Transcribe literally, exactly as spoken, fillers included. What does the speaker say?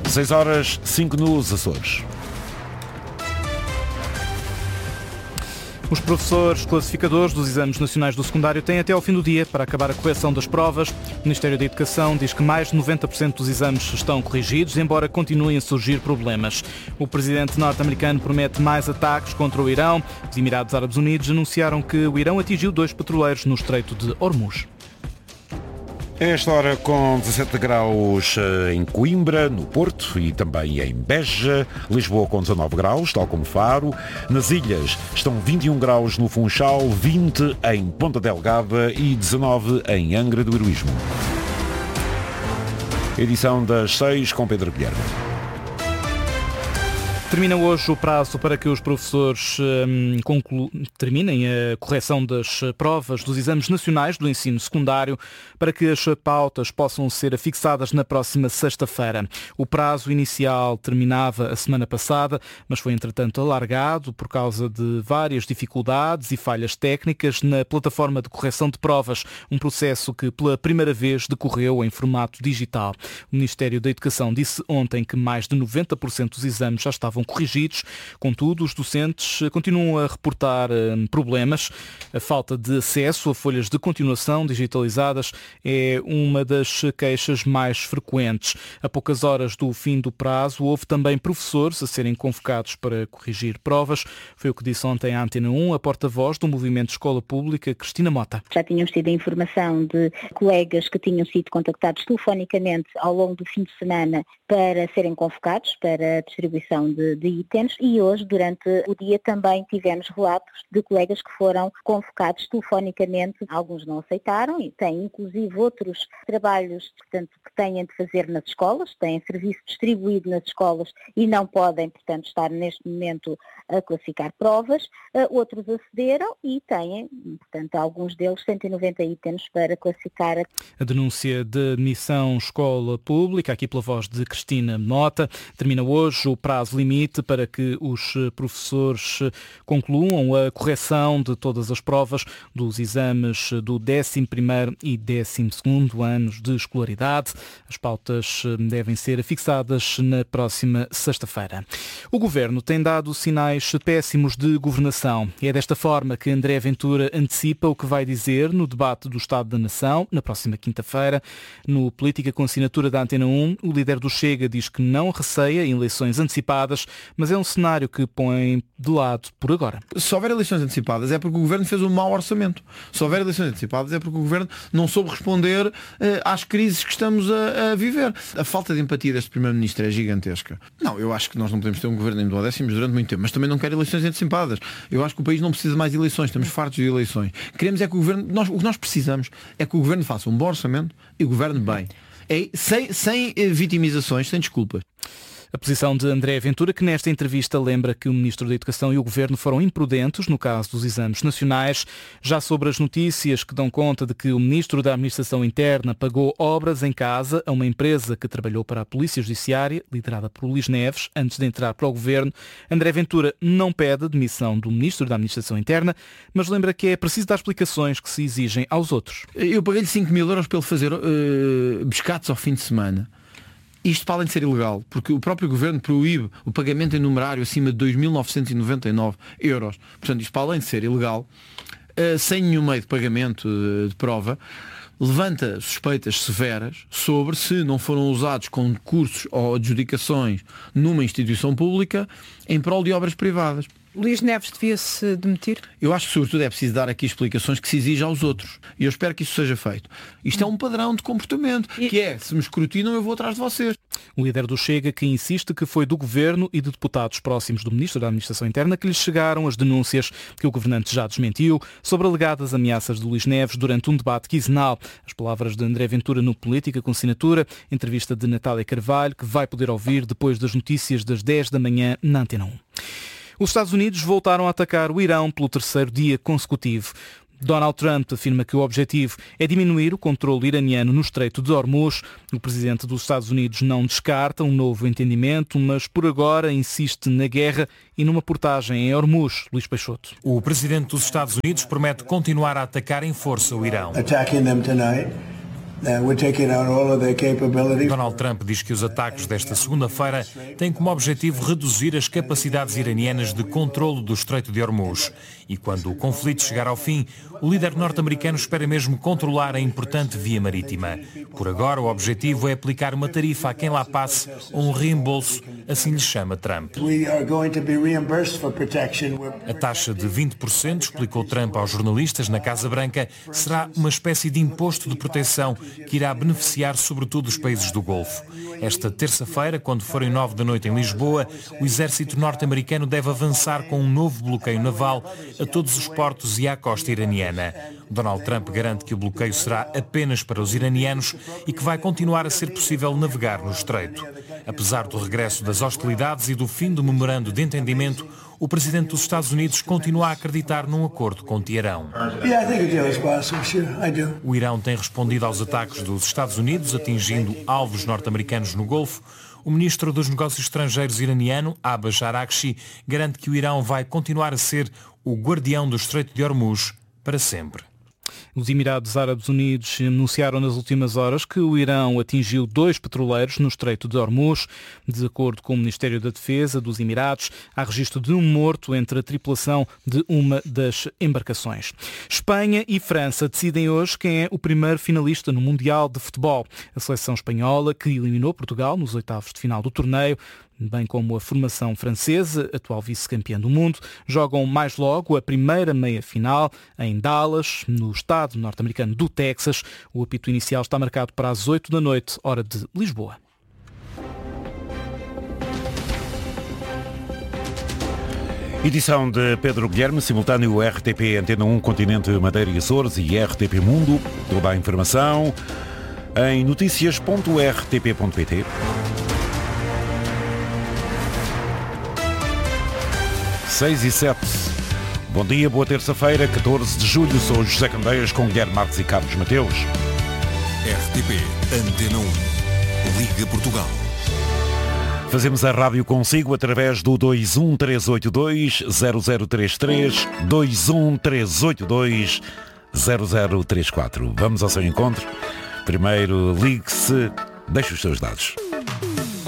seis horas, cinco nos Açores. Os professores classificadores dos exames nacionais do secundário têm até ao fim do dia para acabar a correção das provas. O Ministério da Educação diz que mais de noventa por cento dos exames estão corrigidos, embora continuem a surgir problemas. O presidente norte-americano promete mais ataques contra o Irão. Os Emirados Árabes Unidos anunciaram que o Irão atingiu dois petroleiros no Estreito de Hormuz. Esta hora com dezassete graus em Coimbra, no Porto e também em Beja. Lisboa com dezanove graus, tal como Faro. Nas ilhas estão vinte e um graus no Funchal, vinte em Ponta Delgada e dezanove em Angra do Heroísmo. Edição das seis com Pedro Guilherme. Termina hoje o prazo para que os professores hum, conclu... terminem a correção das provas dos exames nacionais do ensino secundário para que as pautas possam ser afixadas na próxima sexta-feira. O prazo inicial terminava a semana passada, mas foi entretanto alargado por causa de várias dificuldades e falhas técnicas na plataforma de correção de provas, um processo que pela primeira vez decorreu em formato digital. O Ministério da Educação disse ontem que mais de noventa por cento dos exames já estavam corrigidos. Contudo, os docentes continuam a reportar hum, problemas. A falta de acesso a folhas de continuação digitalizadas é uma das queixas mais frequentes. A poucas horas do fim do prazo, houve também professores a serem convocados para corrigir provas. Foi o que disse ontem à Antena um a porta-voz do Movimento Escola Pública, Cristina Mota. Já tínhamos tido a informação de colegas que tinham sido contactados telefonicamente ao longo do fim de semana para serem convocados para a distribuição de, de itens e hoje, durante o dia, também tivemos relatos de colegas que foram convocados telefonicamente. Alguns não aceitaram e têm inclusive outros trabalhos, portanto, que têm de fazer nas escolas, têm serviço distribuído nas escolas e não podem, portanto, estar neste momento a classificar provas. Outros acederam e têm, portanto, alguns deles cento e noventa itens para classificar. A denúncia de admissão escola pública, aqui pela voz de Cristina Mota, termina hoje o prazo limite para que os professores concluam a correção de todas as provas dos exames do décimo primeiro e décimo segundo anos de escolaridade. As pautas devem ser fixadas na próxima sexta-feira. O Governo tem dado sinais péssimos de governação. É desta forma que André Ventura antecipa o que vai dizer no debate do Estado da Nação, na próxima quinta-feira. No Política com assinatura da Antena um, o líder do Chega diz que não receia eleições antecipadas, mas é um cenário que põe de lado por agora. Se houver eleições antecipadas é porque o Governo fez um mau orçamento. Se houver eleições antecipadas é porque o Governo não soube responder eh, às crises que estamos a, a viver. A falta de empatia deste Primeiro-Ministro é gigantesca. Não, eu acho que nós não podemos ter um Governo em duodécimos durante muito tempo, mas também não quero eleições antecipadas. Eu acho que o país não precisa de mais eleições, estamos fartos de eleições. Queremos é que o Governo, nós, o que nós precisamos é que o Governo faça um bom orçamento e governe bem. É, sem, sem vitimizações, sem desculpas. A posição de André Ventura, que nesta entrevista lembra que o Ministro da Educação e o Governo foram imprudentes no caso dos exames nacionais. Já sobre as notícias que dão conta de que o Ministro da Administração Interna pagou obras em casa a uma empresa que trabalhou para a Polícia Judiciária, liderada por Luís Neves, antes de entrar para o Governo, André Ventura não pede a demissão do Ministro da Administração Interna, mas lembra que é preciso dar explicações que se exigem aos outros. Eu paguei-lhe cinco mil euros para ele fazer uh, pescados ao fim de semana. Isto para além de ser ilegal, porque o próprio Governo proíbe o pagamento em numerário acima de dois mil novecentos e noventa e nove euros. Portanto, isto para além de ser ilegal, sem nenhum meio de pagamento de prova, levanta suspeitas severas sobre se não foram usados concursos ou adjudicações numa instituição pública em prol de obras privadas. Luís Neves devia-se demitir? Eu acho que sobretudo é preciso dar aqui explicações que se exigem aos outros. E eu espero que isso seja feito. Isto é um padrão de comportamento, que é, se me escrutinam eu vou atrás de vocês. O líder do Chega que insiste que foi do Governo e de deputados próximos do Ministro da Administração Interna que lhes chegaram as denúncias que o governante já desmentiu sobre alegadas ameaças de Luís Neves durante um debate quinzenal. As palavras de André Ventura no Política com assinatura, entrevista de Natália Carvalho, que vai poder ouvir depois das notícias das dez da manhã na Antena um. Os Estados Unidos voltaram a atacar o Irão pelo terceiro dia consecutivo. Donald Trump afirma que o objetivo é diminuir o controle iraniano no Estreito de Hormuz. O presidente dos Estados Unidos não descarta um novo entendimento, mas por agora insiste na guerra e numa portagem em Hormuz. Luís Peixoto. O presidente dos Estados Unidos promete continuar a atacar em força o Irão. Donald Trump diz que os ataques desta segunda-feira têm como objetivo reduzir as capacidades iranianas de controlo do Estreito de Hormuz. E quando o conflito chegar ao fim, o líder norte-americano espera mesmo controlar a importante via marítima. Por agora, o objetivo é aplicar uma tarifa a quem lá passe ou um reembolso, assim lhe chama Trump. A taxa de vinte por cento, explicou Trump aos jornalistas na Casa Branca, será uma espécie de imposto de proteção que irá beneficiar sobretudo os países do Golfo. Esta terça-feira, quando forem nove da noite em Lisboa, o exército norte-americano deve avançar com um novo bloqueio naval a todos os portos e à costa iraniana. Donald Trump garante que o bloqueio será apenas para os iranianos e que vai continuar a ser possível navegar no estreito. Apesar do regresso das hostilidades e do fim do memorando de entendimento, o presidente dos Estados Unidos continua a acreditar num acordo com Teherão. O Irão tem respondido aos ataques dos Estados Unidos, atingindo alvos norte-americanos no Golfo. O ministro dos Negócios Estrangeiros iraniano, Abbas Araghchi, garante que o Irão vai continuar a ser o guardião do Estreito de Hormuz para sempre. Os Emirados Árabes Unidos anunciaram nas últimas horas que o Irão atingiu dois petroleiros no Estreito de Hormuz. De acordo com o Ministério da Defesa dos Emirados, há registro de um morto entre a tripulação de uma das embarcações. Espanha e França decidem hoje quem é o primeiro finalista no Mundial de Futebol. A seleção espanhola, que eliminou Portugal nos oitavos de final do torneio, bem como a formação francesa, atual vice-campeã do mundo, jogam mais logo a primeira meia-final em Dallas, no estado norte-americano do Texas. O apito inicial está marcado para as oito da noite, hora de Lisboa. Edição de Pedro Guilherme, simultâneo R T P Antena um, Continente, Madeira e Açores e R T P Mundo. Toda a informação em notícias ponto r t p ponto p t. seis e sete. Bom dia, boa terça-feira, catorze de julho. Sou José Candeias com Guilherme Marques e Carlos Mateus. R T P Antena um. Liga Portugal. Fazemos a rádio consigo através do dois um três oito dois zero zero três três, dois um três oito dois zero zero três quatro. Vamos ao seu encontro. Primeiro, ligue-se, deixe os seus dados.